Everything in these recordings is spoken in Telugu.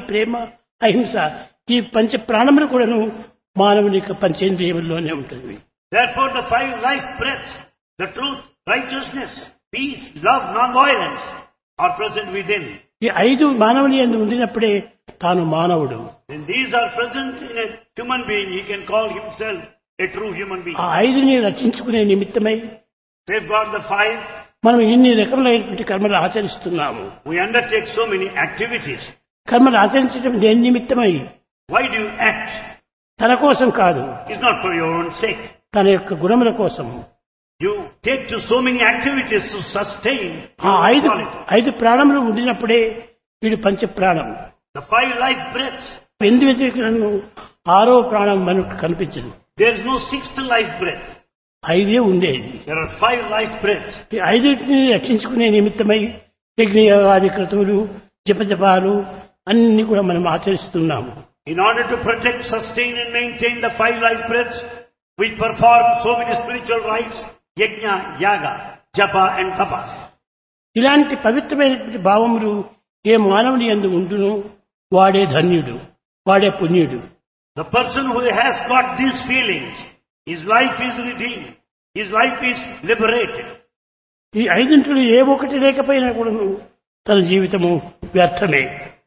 ప్రేమ, అహింస ఈ పంచ ప్రాణములు కూడాను మానవుని యొక్క పంచేంద్రియముల్లోనే ఉంటుంది. Therefore the five life breaths, the truth, righteousness, peace, love, non-violence are present within. ఈ ఐదు మానవుని యందు ఉండినప్పుడే తాను మానవుడు. When these are present in a human being, he can call himself a true human being. ఆ ఐదుని రక్షించుకునే నిమిత్తమై Safeguard the five. మనం ఇన్ని రకములైనటువంటి కర్మలు ఆచరిస్తున్నాము. We undertake so many activities. కర్మలు ఆచరించడం దేని నిమిత్తమై? Why do you act? తన కోసం కాదు, It's not for your own sake. తన యొక్క గుణముల కోసం. You take to so many activities to sustain ఆ your quality. ఐదు ప్రాణములు ఉండినప్పుడే వీడు పంచ ప్రాణం. The five life breaths. ఎందుకు ఆరో ప్రాణం మనకు కనిపించదు. There is no sixth life breath. ఐదే ఉండేది. There are five life breaths. ఈ ఐదుటిని రక్షించుకునే నిమిత్తమై యజ్ఞయాగాది క్రతువులు, జపజపాలు అన్ని కూడా మనం ఆచరిస్తున్నాము. In order to protect, sustain and maintain the five life breaths, we perform so many spiritual rites, yajna, yaga, japa and tapa. ఇలాంటి పవిత్రమైనటువంటి భావములు ఏ మానవుని యందు ఉండును వాడే ధన్యుడు, వాడే పుణ్యుడు. The person who has got these feelings, his life is redeemed, his life is liberated. ఈ ఐదింటిలో ఏ ఒకటి లేకపోయినా కూడా తన జీవితము వ్యర్థమే.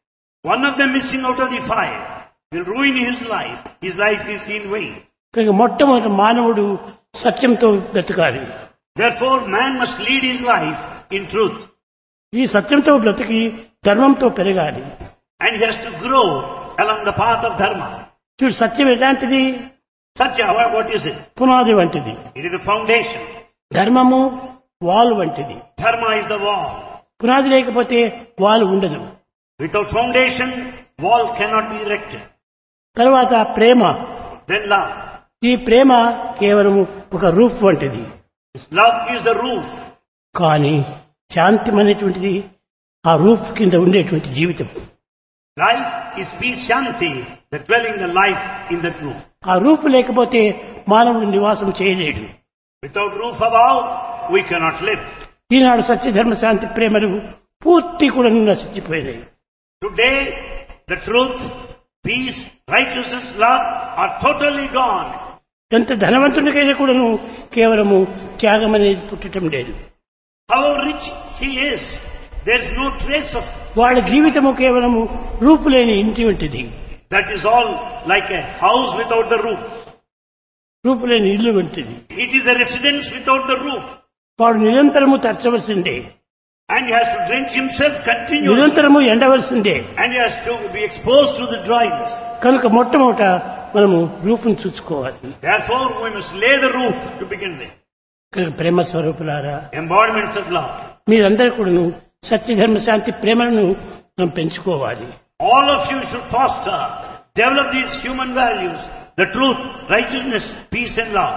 One of them missing out of the five will ruin his life. His life is in vain. కనుక మొట్టమొదటి మానవుడు సత్యంతో బ్రతకాలి. Therefore, man must lead his life in truth. ఈ సత్యంతో బ్రతికి ధర్మంతో పెరగాలి. And he has to grow along the path of dharma. చూడు, సత్యం ఎలాంటిది? Satya, what is it? పునాది వంటిది. It is the foundation. ధర్మము వాలు వంటిది. Dharma is the wall. పునాది లేకపోతే వాలు ఉండదు. Without foundation, wall cannot be erected. తర్వాత ప్రేమ. Then love. ఈ ప్రేమ కేవలం ఒక రూఫ్ వంటిది. This love is the roof. కానీ శాంతి అనేటువంటిది ఆ రూఫ్ కింద ఉండేటువంటి జీవితం. Life is peace, shanti, the dwelling the life in that roof. ఆ రూఫ్ లేకపోతే మానవుడు నివాసం చేయలేడు. Without roof above, we cannot live. ఈనాడు సత్యధర్మ శాంతి ప్రేమలు పూర్తి కూడా నశించిపోయినాయి. Today, the truth, peace, righteousness, love are totally gone. ఎంత ధనవంతునికైనా కూడాను కేవలము త్యాగం అనేది పుట్టడం లేదు. However rich he is, there is no trace of. వాడి జీవితము కేవలము రూపు లేని ఇంటి వంటిది. That is all like a house without the roof. రూపు లేని ఇల్లు వంటిది. It is a residence without the roof. వాడు నిరంతరము తరచవలసిందే, And he has to drench himself continuously. నిరంతరము ఎండవలసిందే. And he has to be exposed to the dryness. కనుక మొట్టమొదట మనము రూపును చూసుకోవాలి. Therefore, we must lay the roof to begin with. కనుక ప్రేమ స్వరూపులారా, Embodiments of love. మీరందరూ కూడాను సత్యధర్మ శాంతి ప్రేమలను మనం పెంచుకోవాలి. All of you should foster, develop these human values, the truth, righteousness, peace and love.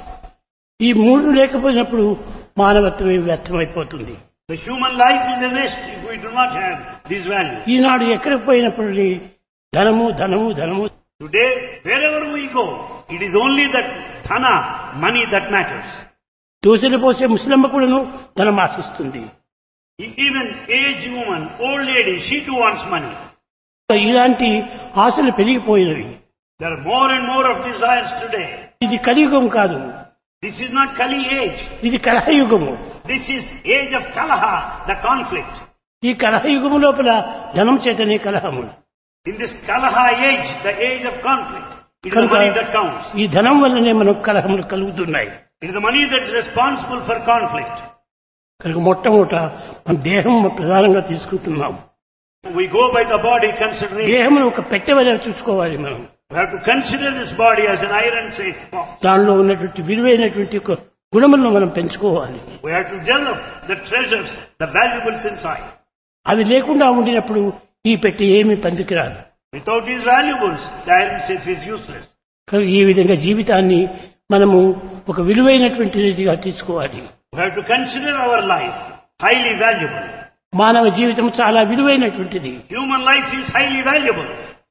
ఈ మూడు లేకపోయినప్పుడు మానవత్వమే వ్యర్థమైపోతుంది. The human life is a waste if we do not have these values. ఈనాడు ఎక్కడికి పోయినప్పుడు ధనము ధనము ధనము. Today, wherever we go, it is only that dhana, money that matters. దోశలు పోసే ముస్లింమ కూడాను ధనం ఆశిస్తుంది. Even aged woman, old lady, she too wants money. ఇలాంటి ఆశలు పెరిగిపోయినవి. There are more and more of desires today. ఇది కలియుగం కాదు, This is not Kali age. ఇది కలహయుగము. This is age of Kalaha, the conflict. ఈ కలహయుగము లోపల ధనం చేతనే కలహము. In this Kalaha age, the age of conflict, it is the money that counts. ఈ ధనం వల్లనే మనకు కలహములు కలుగుతున్నాయి. It is the money that is responsible for conflict. కనుక మొట్టమొదట మన దేహం ప్రధానంగా తీసుకుంటున్నాం. We go by the body consideration. దేహమును ఒక పెట్టెవలే చూసుకోవాలి మనం. We have to consider this body as an iron safe box. దానిలో ఉన్నటువంటి విలువైనటువంటి ఒక గుణములను మనం పెంచుకోవాలి. We have to develop the treasures, the valuables inside. అవి లేకుండా ఉండినప్పుడు ఈ పెట్టె ఏమీ పనికిరాదు. Without these valuables, the iron safe is useless. కనుక ఈ విధంగా జీవితాన్ని మనము ఒక విలువైనటువంటిదిగా తీసుకోవాలి. We have to consider our life highly valuable. మానవ జీవితం చాలా విలువైనటువంటిది. Human life is highly valuable.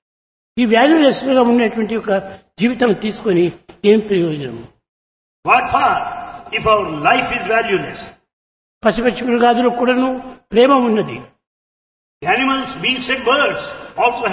ఈ వాల్యూలెస్ గా ఉన్నటువంటి ఒక జీవితం తీసుకొని ఏం ప్రయోజనం? What for if our life is valueless? పశుపక్షి మృగాదులకు కూడాను ప్రేమ ఉన్నది. The animals, beasts and birds also